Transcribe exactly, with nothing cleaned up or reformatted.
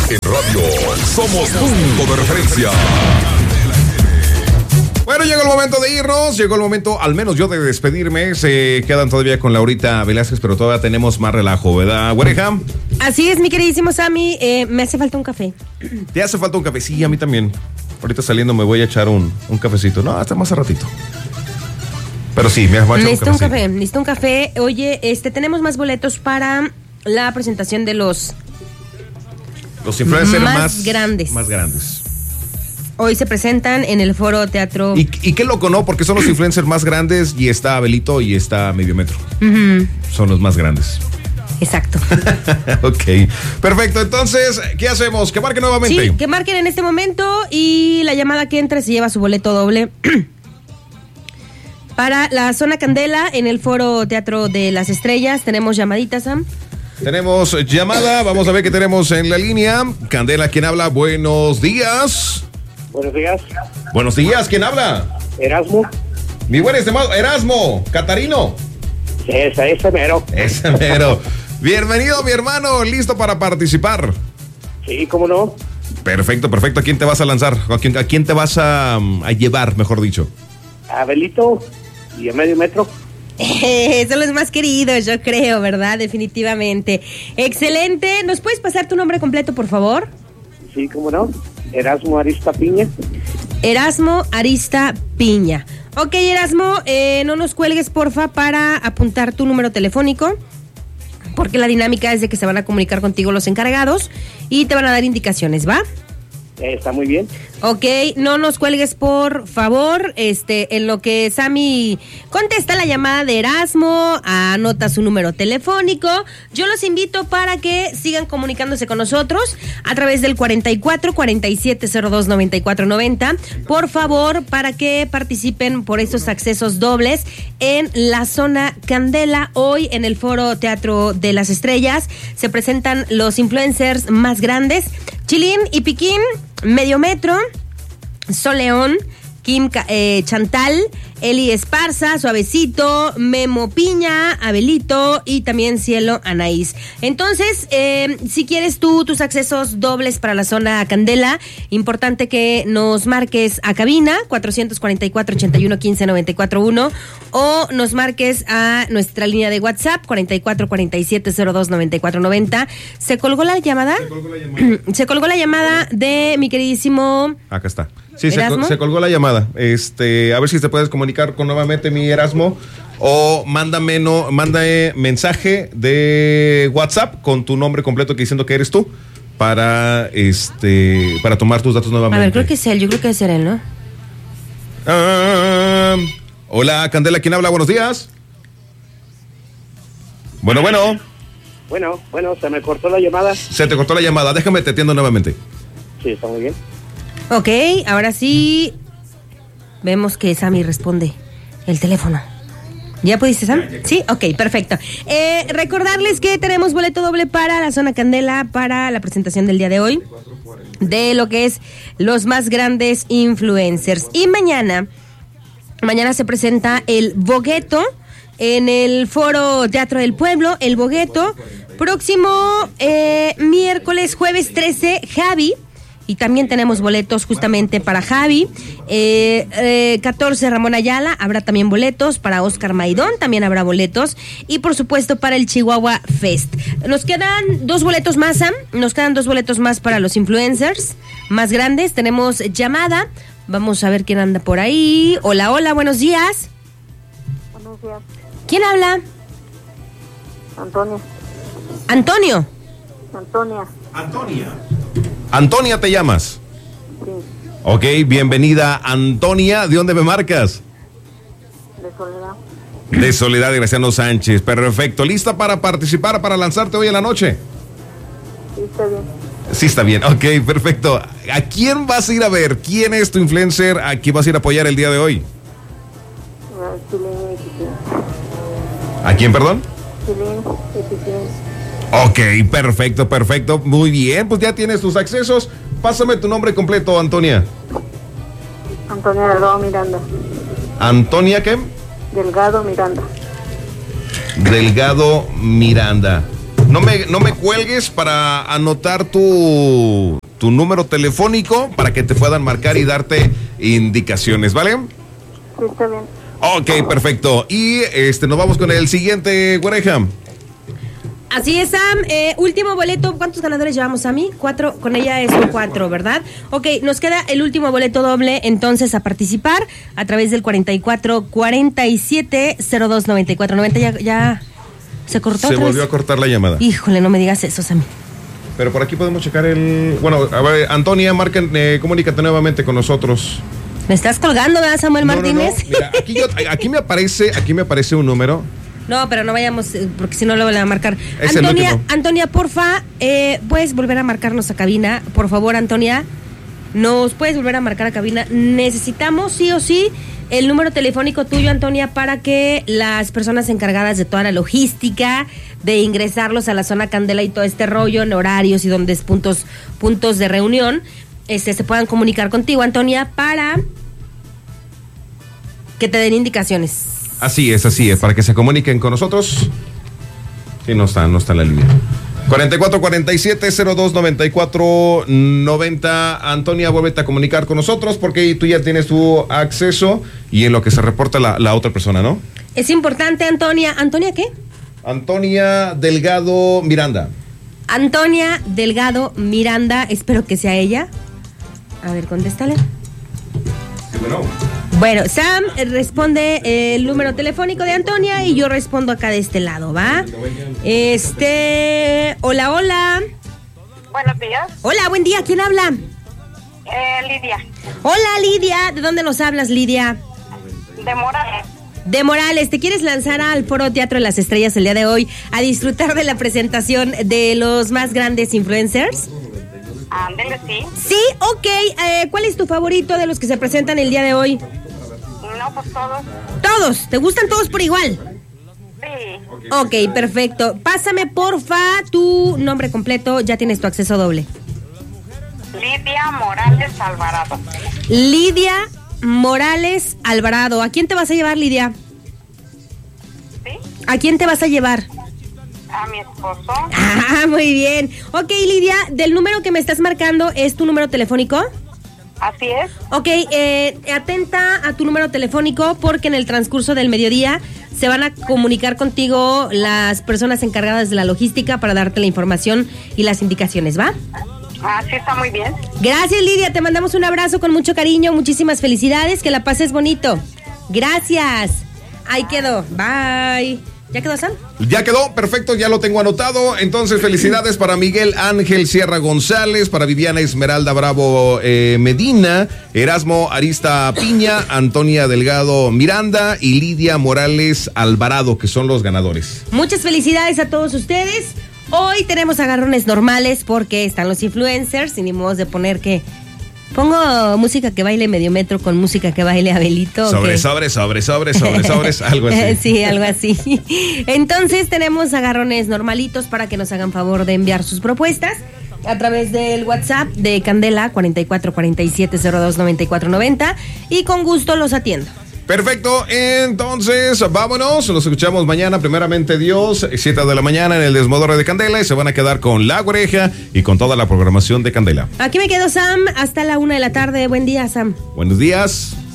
En radio somos punto de referencia. Bueno, llegó el momento de irnos, llegó el momento, al menos yo, de despedirme. Se quedan todavía con Laurita Velázquez, pero todavía tenemos más relajo, ¿verdad, güereja? Así es, mi queridísimo Sammy, eh, me hace falta un café. ¿Te hace falta un café? Sí, a mí también. Ahorita saliendo me voy a echar un, un cafecito. No, hasta más a ratito. Pero sí, me hace falta Necesito un un café. café, necesito un café. Oye, este, tenemos más boletos para la presentación de los... Los influencers más más grandes. Más grandes. Hoy se presentan en el Foro Teatro. Y, y qué loco, ¿no? Porque son los influencers más grandes y está Abelito y está Medio Metro. Uh-huh. Son los más grandes. Exacto. Ok, perfecto. Entonces, ¿qué hacemos? Que marquen nuevamente. Sí, que marquen en este momento y la llamada que entre se lleva su boleto doble para la Zona Candela en el Foro Teatro de las Estrellas. Tenemos llamaditas, Sam. Tenemos llamada, vamos a ver qué tenemos en la línea. Candela, ¿quién habla? Buenos días. Buenos días. Buenos días, ¿quién habla? Erasmo. Mi buen estimado Erasmo, Catarino. Esa, ese mero. Ese mero. Bienvenido, mi hermano, listo para participar. Sí, cómo no. Perfecto, perfecto. ¿A quién te vas a lanzar? ¿A quién, a quién te vas a, a llevar, mejor dicho? A Abelito y a Medio Metro. Eh, son los más queridos, yo creo, ¿verdad? Definitivamente. Excelente. ¿Nos puedes pasar tu nombre completo, por favor? Sí, cómo no. Erasmo Arista Piña. Erasmo Arista Piña. Ok, Erasmo, eh, no nos cuelgues, porfa, para apuntar tu número telefónico, porque la dinámica es de que se van a comunicar contigo los encargados y te van a dar indicaciones, ¿va? Eh, está muy bien. Ok, no nos cuelgues, por favor, este, en lo que Sammy contesta la llamada de Erasmo, anota su número telefónico. Yo los invito para que sigan comunicándose con nosotros a través del cuarenta y cuatro, cuarenta y siete, cero dos, noventa y cuatro, noventa. Por favor, para que participen por estos accesos dobles en la Zona Candela. Hoy en el Foro Teatro de las Estrellas se presentan los influencers más grandes: Chilín y Piquín, Medio Metro, Sol León, Kim eh, Chantal, Eli Esparza, Suavecito, Memo Piña, Abelito y también Cielo Anaís. Entonces, eh, si quieres tú tus accesos dobles para la Zona Candela, importante que nos marques a cabina cuatrocientos cuarenta y cuatro, ochenta y uno, quince, noventa y cuatro, uno o nos marques a nuestra línea de WhatsApp cuarenta y cuatro, cuarenta y siete, cero dos, noventa y cuatro, noventa. ¿Se colgó la llamada? Se colgó la llamada, se colgó la llamada de mi queridísimo... Acá está. Sí, se, se colgó la llamada. Este, a ver si te puedes comunicar con nuevamente mi Erasmo, o mándame no, mándame mensaje de WhatsApp con tu nombre completo, que diciendo que eres tú, para este para tomar tus datos nuevamente. A ver, creo que es él, yo creo que es él, ¿no? Ah, hola, Candela, ¿quién habla? Buenos días. Bueno, bueno. Bueno, bueno, se me cortó la llamada. Se te cortó la llamada, déjame te atiendo nuevamente. Sí, está muy bien. Ok, ahora sí vemos que Sammy responde el teléfono. ¿Ya pudiste, Sam? Sí, ok, perfecto. Eh, recordarles que tenemos boleto doble para la Zona Candela para la presentación del día de hoy de lo que es los más grandes influencers. Y mañana, mañana se presenta el Bogueto en el Foro Teatro del Pueblo, el Bogueto. Próximo eh, miércoles, jueves trece, Javi. Y también tenemos boletos justamente para Javi. Eh, eh, catorce, Ramón Ayala, habrá también boletos. Para Oscar Maidón también habrá boletos. Y por supuesto para el Chihuahua Fest. Nos quedan dos boletos más, Sam. Nos quedan dos boletos más para los influencers más grandes. Tenemos llamada. Vamos a ver quién anda por ahí. Hola, hola, buenos días. Buenos días. ¿Quién habla? Antonio. Antonio. Antonia. Antonia. Antonia, ¿te llamas? Sí. Ok, bienvenida, Antonia. ¿De dónde me marcas? De Soledad. De Soledad de Graciano Sánchez. Perfecto. ¿Lista para participar, para lanzarte hoy en la noche? Sí, está bien. Sí, está bien. Ok, perfecto. ¿A quién vas a ir a ver? ¿Quién es tu influencer? ¿A quién vas a ir a apoyar el día de hoy? A Chilín y Piquín. ¿A quién, perdón? Chilín y Piquín. Ok, perfecto, perfecto. Muy bien, pues ya tienes tus accesos. Pásame tu nombre completo, Antonia. Antonia Delgado Miranda. ¿Antonia qué? Delgado Miranda. Delgado Miranda. No me, no me cuelgues para anotar tu, tu número telefónico para que te puedan marcar y darte indicaciones, ¿vale? Sí, está bien. Ok, perfecto. Y este nos vamos con el siguiente, Güereja. Así es, Sam. Eh, último boleto. ¿Cuántos ganadores llevamos, Sammy? Cuatro. Con ella es un cuatro, ¿verdad? Ok, nos queda el último boleto doble, entonces, a participar a través del cuarenta y cuatro cuarenta y siete cero dos noventa y cuatro noventa. Ya, ya se cortó. Se volvió vez? a cortar la llamada. Híjole, no me digas eso, Sammy. Pero por aquí podemos checar el... Bueno, a ver, Antonia, marca, eh, comunícate nuevamente con nosotros. ¿Me estás colgando, verdad, Samuel no, Martínez? No, no. Mira, aquí, yo, aquí me aparece, aquí me aparece un número. No, pero no vayamos, porque si no lo van a marcar. Es Antonia, Antonia, porfa, eh, puedes volver a marcarnos a cabina. Por favor, Antonia, nos puedes volver a marcar a cabina. Necesitamos sí o sí el número telefónico tuyo, Antonia, para que las personas encargadas de toda la logística, de ingresarlos a la zona Candela y todo este rollo en horarios y donde es puntos, puntos de reunión, este, se puedan comunicar contigo, Antonia, para que te den indicaciones. Así es, así es, para que se comuniquen con nosotros. Sí, no está, no está en la línea. cuarenta y cuatro cuarenta y siete cero dos noventa y cuatro noventa. Antonia, vuélvete a comunicar con nosotros porque tú ya tienes tu acceso y en lo que se reporta la, la otra persona, ¿no? Es importante, Antonia. ¿Antonia qué? Antonia Delgado Miranda. Antonia Delgado Miranda, espero que sea ella. A ver, contéstale. Sí, bueno. Bueno, Sam responde el número telefónico de Antonia y yo respondo acá de este lado, ¿va? Este... Hola, hola. Buenos días. Hola, buen día. ¿Quién habla? Eh, Lidia. Hola, Lidia. ¿De dónde nos hablas, Lidia? De Morales. De Morales. ¿Te quieres lanzar al Foro Teatro de las Estrellas el día de hoy a disfrutar de la presentación de los más grandes influencers? Ándele, sí. Sí, ok. Eh, ¿Cuál es tu favorito de los que se presentan el día de hoy? No, pues todos. ¿Todos? ¿Te gustan todos por igual? Sí. Ok, perfecto. Pásame, porfa, tu nombre completo. Ya tienes tu acceso doble. Lidia Morales Alvarado. Lidia Morales Alvarado. ¿A quién te vas a llevar, Lidia? ¿Sí? ¿A quién te vas a llevar? A mi esposo. Ah, muy bien. Ok, Lidia, del número que me estás marcando, ¿es tu número telefónico? Así es. Ok, eh, atenta a tu número telefónico porque en el transcurso del mediodía se van a comunicar contigo las personas encargadas de la logística para darte la información y las indicaciones, ¿va? Ah, sí, está muy bien. Gracias, Lidia, te mandamos un abrazo con mucho cariño, muchísimas felicidades, que la pases bonito. Gracias. Ahí quedó, bye. ¿Ya quedó, Sam? Ya quedó, perfecto, ya lo tengo anotado. Entonces, felicidades para Miguel Ángel Sierra González, para Viviana Esmeralda Bravo eh, Medina, Erasmo Arista Piña, Antonia Delgado Miranda y Lidia Morales Alvarado, que son los ganadores. Muchas felicidades a todos ustedes. Hoy tenemos agarrones normales porque están los influencers, sin ni modo de poner que... Pongo música que baile medio metro con música que baile Abelito. Sobre, sobre, sobre, sobre, sobre, sobres, algo así. Sí, algo así. Entonces tenemos agarrones normalitos para que nos hagan favor de enviar sus propuestas a través del WhatsApp de Candela cuarenta y cuatro cuarenta y siete cero dos noventa y cuatro noventa y con gusto los atiendo. Perfecto, entonces vámonos, nos escuchamos mañana, primeramente Dios, siete de la mañana en el Desmodorre de Candela y se van a quedar con La Güereja y con toda la programación de Candela. Aquí me quedo, Sam, hasta la una de la tarde. Buen día, Sam. Buenos días.